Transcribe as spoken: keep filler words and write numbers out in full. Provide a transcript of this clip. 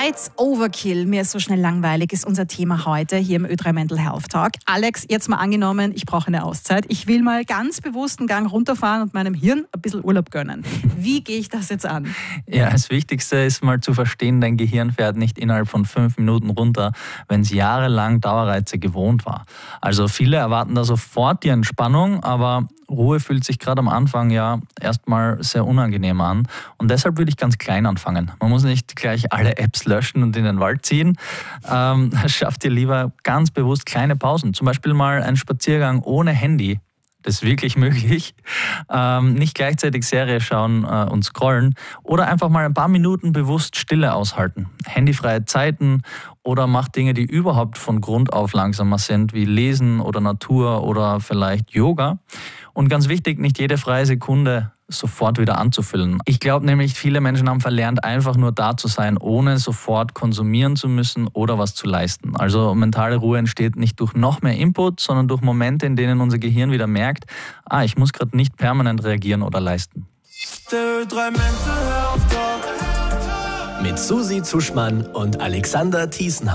Lights Overkill, mir ist so schnell langweilig, ist unser Thema heute hier im Ö drei Mental Health Talk. Alex, jetzt mal angenommen, ich brauche eine Auszeit. Ich will mal ganz bewusst einen Gang runterfahren und meinem Hirn ein bisschen Urlaub gönnen. Wie gehe ich das jetzt an? Ja, das Wichtigste ist mal zu verstehen, dein Gehirn fährt nicht innerhalb von fünf Minuten runter, wenn es jahrelang Dauerreize gewohnt war. Also viele erwarten da sofort die Entspannung, aber Ruhe fühlt sich gerade am Anfang ja erstmal sehr unangenehm an. Und deshalb würde ich ganz klein anfangen. Man muss nicht gleich alle Apps löschen und in den Wald ziehen. Ähm, schafft dir lieber ganz bewusst kleine Pausen. Zum Beispiel mal einen Spaziergang ohne Handy. Das ist wirklich möglich. Ähm, nicht gleichzeitig Serie schauen äh, und scrollen. Oder einfach mal ein paar Minuten bewusst Stille aushalten. Handyfreie Zeiten oder mach Dinge, die überhaupt von Grund auf langsamer sind, wie Lesen oder Natur oder vielleicht Yoga. Und ganz wichtig, nicht jede freie Sekunde sofort wieder anzufüllen. Ich glaube nämlich, viele Menschen haben verlernt, einfach nur da zu sein, ohne sofort konsumieren zu müssen oder was zu leisten. Also mentale Ruhe entsteht nicht durch noch mehr Input, sondern durch Momente, in denen unser Gehirn wieder merkt, ah, ich muss gerade nicht permanent reagieren oder leisten. Mit Susi Zuschmann und Alexander Thiesenhauer.